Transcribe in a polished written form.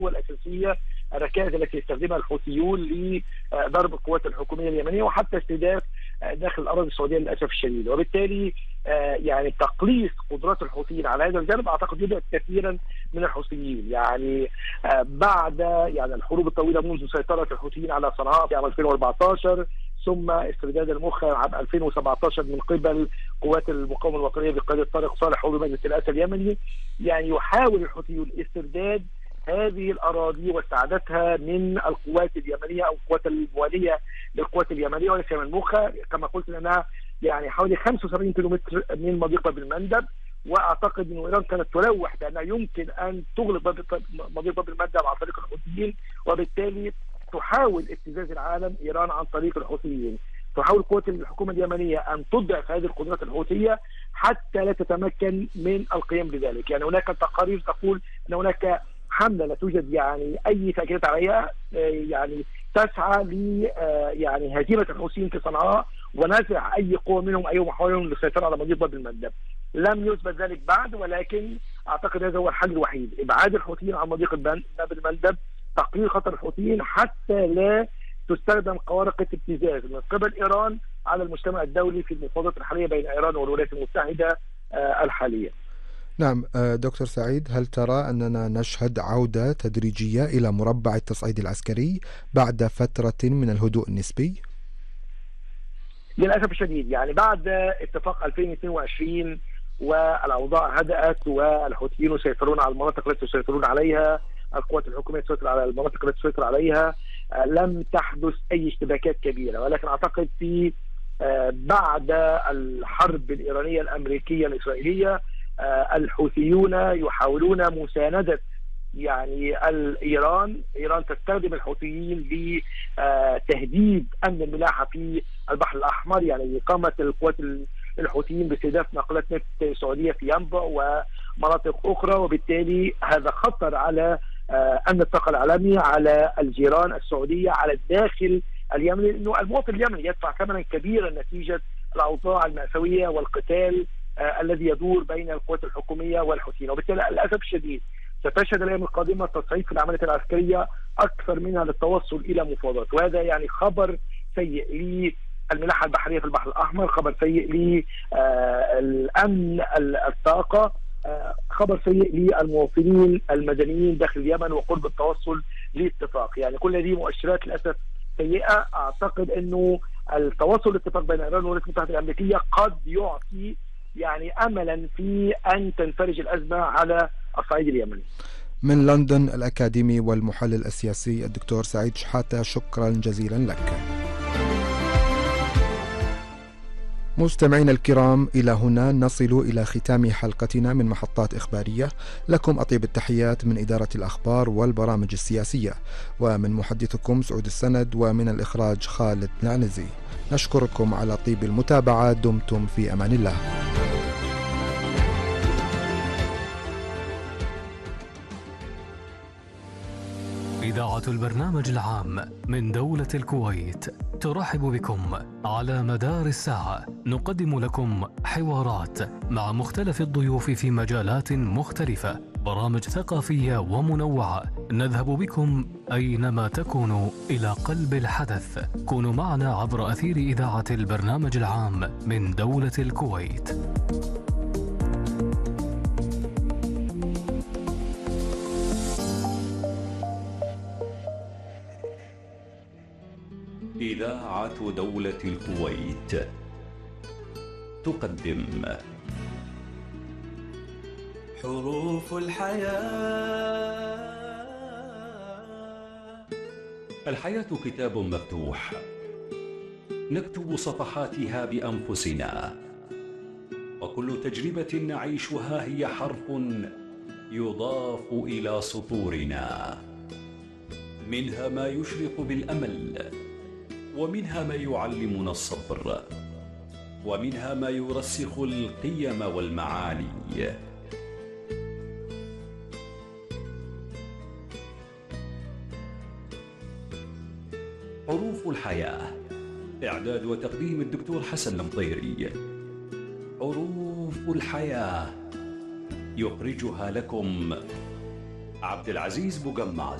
الأساسية، الركائز التي يستخدمها الحوثيون لضرب القوات الحكومية اليمنية وحتى استهداف داخل الأراضي السعودية للأسف الشديد. وبالتالي يعني تقليص قدرات الحوثيين على هذا الجانب أعتقد يدعم كثيرا من الحوثيين. يعني بعد يعني الحروب الطويلة منذ سيطرة الحوثيين على صنعاء في عام 2014 ثم استرداد المخا عام 2017 من قبل قوات المقاومة الوطنية بقيادة طارق صالح عضو مجلس الرئاسة اليمني، يعني يحاول الحوثيون استرداد هذه الأراضي واستعادتها من القوات اليمنية أو القوات الموالية للقوات اليمنية وليس من المخا. كما قلت لأنها يعني حوالي 75 كيلومتر من مضيق باب المندب، واعتقد ان ايران كانت تلوح بانها يمكن ان تغلق مضيق باب المندب عن طريق الحوثيين، وبالتالي تحاول ابتزاز العالم ايران عن طريق الحوثيين. تحاول قوات الحكومه اليمنيه ان تضعف هذه القدرات الحوثيه حتى لا تتمكن من القيام بذلك. يعني هناك تقارير تقول ان هناك حمله لا توجد يعني اي تاكيدات عليها يعني تسعى ل يعني هزيمه الحوثيين في صنعاء ونزع اي قوه منهم اي محاوله للسيطره على مضيق باب المندب. لم يثبت ذلك بعد، ولكن اعتقد هذا هو الحل الوحيد، ابعاد الحوثيين عن مضيق باب المندب، تقليل خطر الحوثيين حتى لا تستخدم خوارق الابتزاز من قبل ايران على المجتمع الدولي في المفاوضات الحاليه بين ايران والولايات المتحده الحاليه. نعم دكتور سعيد، هل ترى أننا نشهد عودة تدريجية إلى مربع التصعيد العسكري بعد فترة من الهدوء النسبي؟ للأسف الشديد يعني بعد اتفاق 2022 والأوضاع هدأت والحوثيين يسيطرون على المناطق التي يسيطرون عليها، القوات الحكومية تسيطر على المناطق التي تسيطر عليها، لم تحدث أي اشتباكات كبيرة. ولكن أعتقد في بعد الحرب الإيرانية الأمريكية الإسرائيلية الحوثيون يحاولون مساندة يعني إيران تستخدم الحوثيين لتهديد أمن الملاحة في البحر الأحمر، يعني إقامة القوات الحوثيين باستهداف ناقلات نفط سعودية في ينبع ومناطق أخرى، وبالتالي هذا خطر على أمن الطاقة العالمي، على الجيران السعودية، على الداخل اليمني، لأنه المواطن اليمني يدفع ثمنا كبيرا نتيجة الأوضاع المأساوية والقتال الذي يدور بين القوات الحكومية والحوثيين. وبالتالي للأسف الشديد ستشهد الأيام القادمة تصعيد في العملية العسكرية أكثر منها للتوصل إلى مفاوضات، وهذا يعني خبر سيء للملاحة البحرية في البحر الأحمر، خبر سيء للأمن الطاقة، خبر سيء للمواطنين المدنيين داخل اليمن وقرب التوصل لاتفاق. يعني كل هذه مؤشرات للأسف سيئة. أعتقد أنه التوصل لاتفاق بين إيران والولايات المتحدة الأمريكية قد يعطي يعني أملا في أن تنفرج الأزمة على الصعيد اليمني. من لندن الأكاديمي والمحلل السياسي الدكتور سعيد شحاتة، شكرا جزيلا لك. مستمعينا الكرام، إلى هنا نصل إلى ختام حلقتنا من محطات إخبارية. لكم أطيب التحيات من إدارة الأخبار والبرامج السياسية، ومن محدثكم سعود السند، ومن الإخراج خالد نعنزي. نشكركم على طيب المتابعة. دمتم في أمان الله. إذاعة البرنامج العام من دولة الكويت ترحب بكم. على مدار الساعة نقدم لكم حوارات مع مختلف الضيوف في مجالات مختلفة، برامج ثقافية ومنوعة. نذهب بكم أينما تكونوا إلى قلب الحدث. كونوا معنا عبر أثير إذاعة البرنامج العام من دولة الكويت. إذاعة دولة الكويت تقدم حروف الحياة. الحياة كتاب مفتوح نكتب صفحاتها بأنفسنا، وكل تجربة نعيشها هي حرف يضاف إلى سطورنا. منها ما يشرق بالأمل، ومنها ما يعلمنا الصبر، ومنها ما يرسخ القيم والمعاني. حروف الحياة، إعداد وتقديم الدكتور حسن المطيري. حروف الحياة يخرجها لكم عبد العزيز بوجمع